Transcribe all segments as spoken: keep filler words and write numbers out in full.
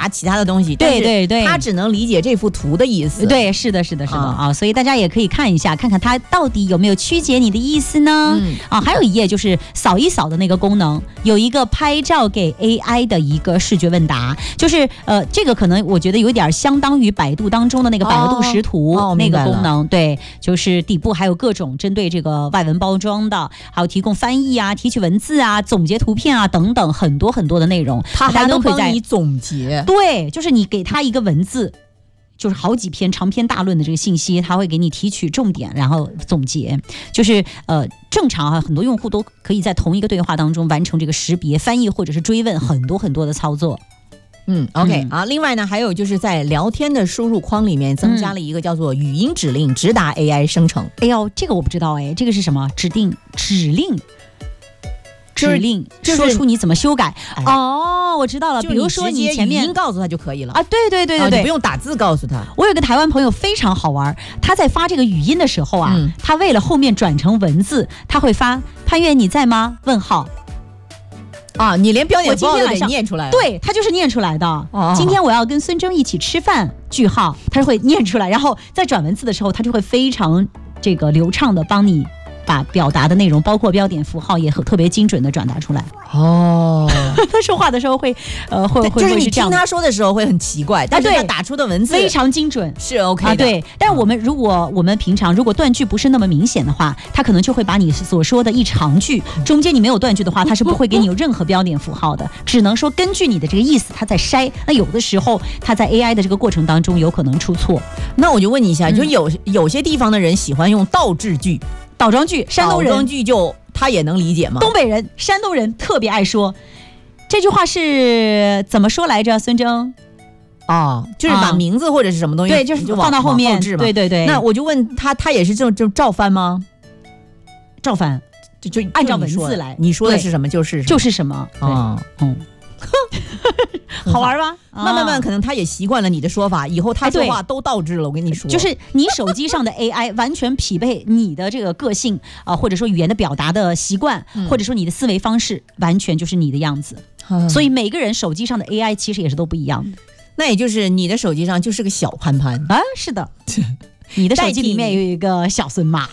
答其他的东西， 对对对， 他只能理解这幅图的意思。 对，是的，是的，是的 啊, 啊， 所以大家也可以看一下，看看它到底有没有曲解你的意思呢？嗯、啊，还有一页就是扫一扫的那个功能，有一个拍照给 A I 的一个视觉问答，就是呃，这个可能我觉得有点相当于百度当中的那个百度识图、 哦哦、 那个功能，对，就是底部还有各种针对这个外文包装的，还有提供翻译啊、提取文字啊、总结图片啊等等很多很多的内容， 它还能帮你总结。 对，就是你给它一个文字。就是好几篇长篇大论的这个信息，它会给你提取重点，然后总结。就是呃，正常啊，很多用户都可以在同一个对话当中完成这个识别、翻译或者是追问很多很多的操作。 嗯 ，OK 嗯啊，另外呢，还有就是在聊天的输入框里面增加了一个叫做语音指令，直达 A I 生成。 哎呦，这个我不知道哎，这个是什么？指定指令。指令、就是、说出你怎么修改、哎、哦，我知道了。比如说你前面语音告诉他就可以了啊，对对对对对， 你不用打字告诉他。 我有个台湾朋友非常好玩，他在发这个语音的时候啊，嗯、他为了后面转成文字，他会发潘越你在吗？问号。 啊，你连标点符号都得念出来。 对，他就是念出来的。哦、今天我要跟孙峥一起吃饭，句号，他就会念出来，然后在转文字的时候，他就会非常这个流畅的帮你。把表达的内容包括标点符号也很特别精准的转达出来哦。他说话的时候会呃会会就是你听他说的时候会很奇怪，但是他打出的文字非常精准， 是 OK 的、 啊、对。但是我们如果我们平常如果断句不是那么明显的话，他可能就会把你所说的一长句中间你没有断句的话，他是不会给你有任何标点符号的，只能说根据你的这个意思他在筛。那有的时候他在 A I 的这个过程当中有可能出错。 那我就问你一下，就有有些地方的人喜欢用倒置句。 倒装句，山东人倒装句就他也能理解吗？ 东北人、山东人特别爱说这句话是怎么说来着？孙峥哦，就是把名字或者是什么东西， 对，就是放到后面，对对对。 那我就问他，他也是这种就照翻吗？ 照翻， 就就按照文字来。 你说的是什么就是什么就是什么啊？嗯。好玩吧？ 慢慢慢，可能他也习惯了你的说法，以后他说话都倒置了。我跟你说， 就是你手机上的 A I 完全匹配你的这个个性啊、呃，或者说语言的表达的习惯、嗯，或者说你的思维方式，完全就是你的样子。嗯、所以每个人手机上的 A I 其实也是都不一样的。 那也就是你的手机上就是个小潘潘啊，是的。你的手机里面有一个小孙妈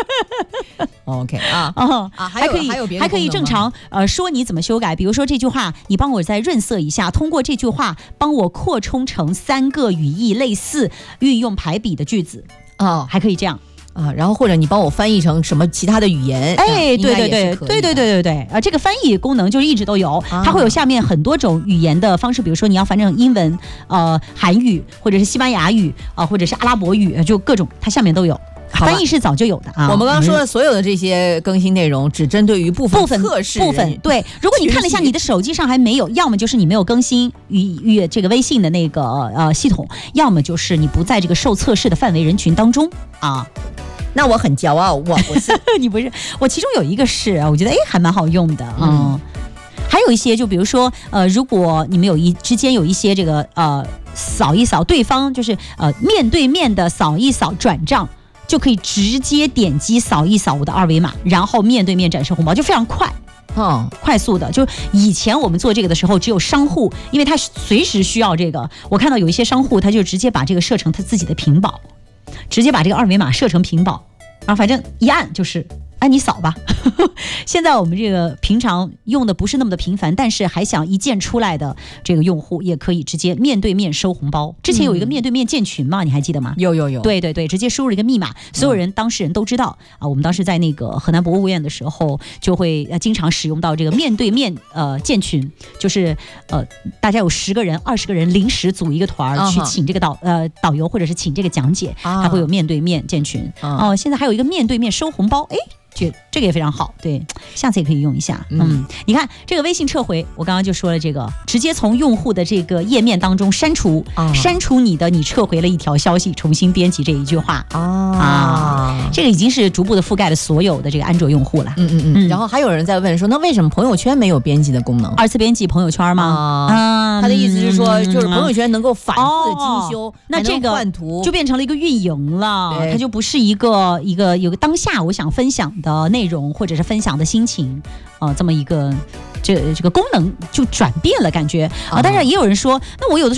，OK 啊、 哦、 啊， 还可以还, 还可以正常呃说你怎么修改，比如说这句话，你帮我再润色一下，通过这句话帮我扩充成三个语义类似、运用排比的句子哦，还可以这样。 啊，然后或者你帮我翻译成什么其他的语言， 哎，对对对对对对对对啊，这个翻译功能就是一直都有，啊、它会有下面很多种语言的方式，比如说你要翻成英文、呃韩语或者是西班牙语啊、呃，或者是阿拉伯语，就各种它下面都有。翻译是早就有的啊。 我们刚刚说的所有的这些更新内容，只针对于部分测试部分。对，如果你看了一下，你的手机上还没有，要么就是你没有更新与与这个微信的那个呃系统，要么就是你不在这个受测试的范围人群当中啊。 那我很骄傲，我不是你不是，我其中有一个是啊，我觉得哎还蛮好用的，嗯。嗯还有一些，就比如说，呃，如果你们有一之间有一些这个呃扫一扫，对方就是呃面对面的扫一扫转账，就可以直接点击扫一扫我的二维码，然后面对面展示红包，就非常快。嗯，快速的。就以前我们做这个的时候，只有商户，因为他随时需要这个。我看到有一些商户，他就直接把这个设成他自己的屏保，直接把这个二维码设成屏保，然后反正一按就是。哎，你扫吧。现在我们这个平常用的不是那么的频繁，但是还想一键出来的这个用户，也可以直接面对面收红包。之前有一个面对面建群嘛，嗯、你还记得吗？ 有有有。 对对对，直接输入一个密码，所有人当事人都知道、嗯、啊。我们当时在那个河南博物院的时候，就会呃经常使用到这个面对面呃建群，就是呃大家有十个人、二十个人临时组一个团儿、uh-huh. 去请这个导呃导游或者是请这个讲解，它、uh-huh. 会有面对面建群。哦、uh-huh. 呃，现在还有一个面对面收红包，哎。这这个也非常好，对，下次也可以用一下。嗯，嗯你看这个微信撤回，我刚刚就说了，这个直接从用户的这个页面当中删除，啊、删除你的你撤回了一条消息，重新编辑这一句话啊啊，这个已经是逐步的覆盖了所有的这个安卓用户了。 嗯嗯嗯。然后还有人在问说，那为什么朋友圈没有编辑的功能？ 二次编辑朋友圈吗？ 啊，嗯、他的意思是说，就是朋友圈能够反复的精修，哦、 那这个换图就变成了一个运营了，它就不是一个一个有个当下我想分享的内容或者是分享的心情啊、呃，这么一个这这个功能就转变了感觉啊。当然也有人说，那我有的时候。